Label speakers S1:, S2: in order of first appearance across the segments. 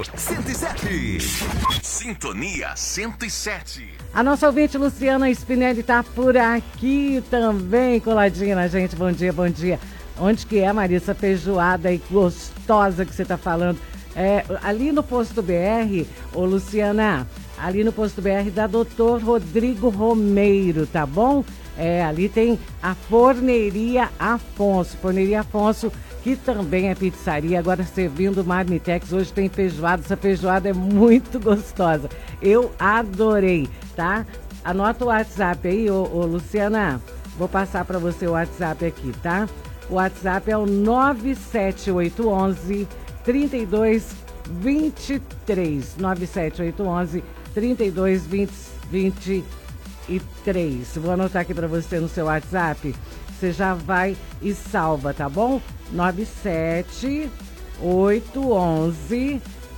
S1: 107. Sintonia 107.
S2: A nossa ouvinte Luciana Spinelli tá por aqui também, coladinha na gente. Bom dia, bom dia. Onde que é, Marissa? Feijoada e gostosa que você tá falando. Ali no Posto BR, ô Luciana, ali no Posto BR da Dr. Rodrigo Romeiro, tá bom? Ali tem a Forneria Afonso. Forneria Afonso, que também é pizzaria, agora servindo marmitex. Hoje tem feijoada, essa feijoada é muito gostosa. Eu adorei, tá? Anota o WhatsApp aí, ô Luciana. Vou passar para você o WhatsApp aqui, tá? O WhatsApp é o 97811 3223. 97811 3223. Vou anotar aqui para você no seu WhatsApp. Você já vai e salva, tá bom? 97811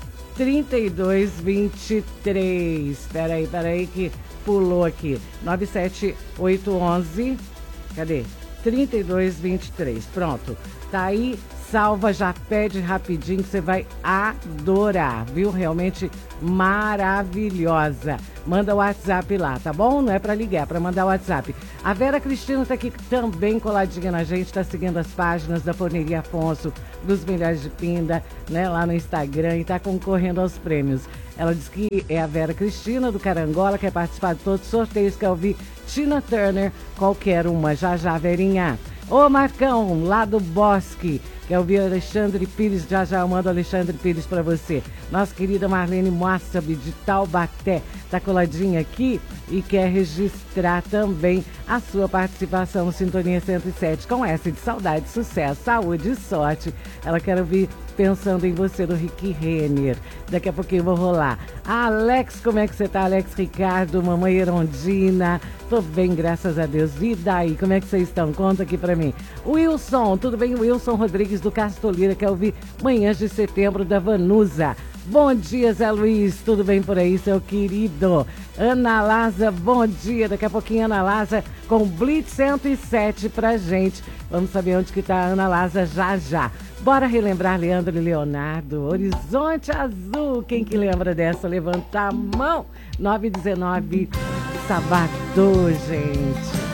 S2: 3223. Peraí que pulou aqui. 97811, cadê? 3223. Pronto. Tá aí, salva, já pede rapidinho que você vai adorar, viu? Realmente maravilhosa. Manda o WhatsApp lá, tá bom? Não é pra ligar, é pra mandar o WhatsApp. A Vera Cristina tá aqui também coladinha na gente, tá seguindo as páginas da Forneria Afonso, dos Melhores de Pinda, né? Lá no Instagram e tá concorrendo aos prêmios. Ela diz que é a Vera Cristina do Carangola, quer participar de todos os sorteios, quer ouvir Tina Turner, qualquer uma. Já, Verinha. Ô Marcão, lá do Bosque, quer ouvir Alexandre Pires, já eu mando Alexandre Pires para você. Nossa querida Marlene Moassab de Taubaté, tá coladinha aqui e quer registrar também a sua participação no Sintonia 107, com essa de saudade, sucesso, saúde e sorte. Ela quer ouvir Pensando em Você, do Rick Renner. Daqui a pouquinho eu vou rolar. Alex, como é que você tá? Alex Ricardo, mamãe Erondina. Tô bem, graças a Deus. E daí, como é que vocês estão? Conta aqui pra mim. Wilson, tudo bem? Wilson Rodrigues do Castolira, quer ouvir Manhãs de Setembro, da Vanusa. Bom dia, Zé Luiz, tudo bem por aí, seu querido? Ana Laza, bom dia. Daqui a pouquinho, Ana Laza com Blitz 107 pra gente. Vamos saber onde que tá a Ana Laza já. Bora relembrar Leandro e Leonardo, Horizonte Azul. Quem que lembra dessa? Levanta a mão. 919, Sabadão, gente.